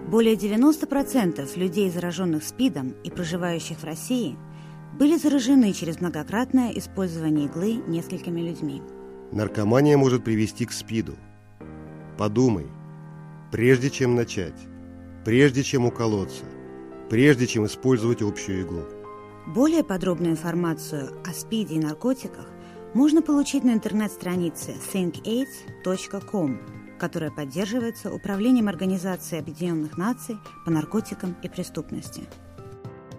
Более 90% людей, зараженных СПИДом и проживающих в России, были заражены через многократное использование иглы несколькими людьми. Наркомания может привести к СПИДу. Подумай, прежде чем начать, прежде чем уколоться, прежде чем использовать общую иглу. Более подробную информацию о СПИДе и наркотиках можно получить на интернет-странице thinkaids.com, которая поддерживается Управлением Организации Объединенных Наций по наркотикам и преступности.